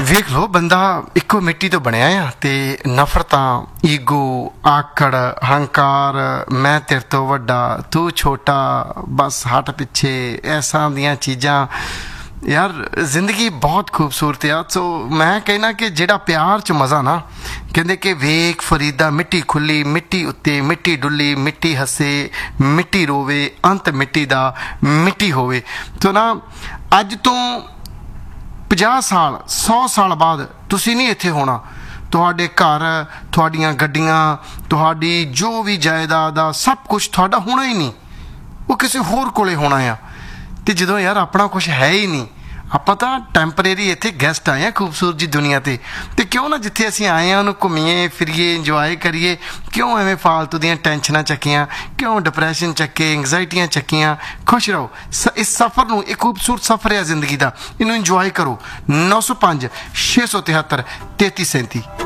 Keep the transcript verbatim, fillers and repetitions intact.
ਵੇਖ ਲਓ ਬੰਦਾ ਇੱਕੋ ਮਿੱਟੀ ਤੋਂ ਬਣਿਆ ਆ ਤੇ ਨਫ਼ਰਤਾਂ, ਈਗੋ, ਆਕੜ, ਹੰਕਾਰ, ਮੈਂ ਤੇਰੇ ਤੋਂ ਵੱਡਾ, ਤੂੰ ਛੋਟਾ, ਬਸ ਹਟ ਪਿੱਛੇ, ਐਸਾਂ ਦੀਆਂ ਚੀਜ਼ਾਂ यार जिंदगी बहुत खूबसूरत है। सो मैं कहना कि जेड़ा प्यार च मज़ा ना कहते कि वेख फरीदा मिट्टी खुली, मिट्टी उत्ते मिट्टी डुली, मिट्टी हसे, मिट्टी रोवे, अंत मिट्टी दा मिट्टी होवे। तो ना अज तो पचास साल सौ साल बाद तुसी नहीं इत्थे होना। तुहाडे घर, तुहाडियां गड्डियां, तुहाडी जो भी जायदाद आ सब कुछ तुहाडा होना ही नहीं, वो किसी होर कोले होना आ। तो जो यार अपना कुछ है ही नहीं, आप तो टैंपरेरी इत्थे गैसट आए हैं खूबसूरत जी दुनिया ते ते क्यों ना जिथे असीं आए हैं उन्होंने घूमीए फिरीए इंजॉय करिए। क्यों एवें फालतू दियां टेंशनां चक्कियां, क्यों डिप्रैशन चक्के, एंगजाइटियां चक्कियां। खुश रहो, इस सफ़र नूं, एक खूबसूरत सफ़र है जिंदगी का, इनू इंजॉय करो। नौ सौ पाँच छे सौ तिहत्तर तेती सैंती।